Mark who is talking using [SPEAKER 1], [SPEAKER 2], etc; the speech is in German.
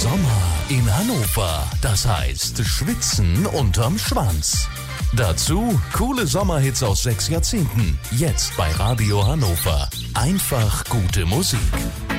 [SPEAKER 1] Sommer in Hannover. Das heißt Schwitzen unterm Schwanz. Dazu coole Sommerhits aus 6 Jahrzehnten. Jetzt bei Radio Hannover. Einfach gute Musik.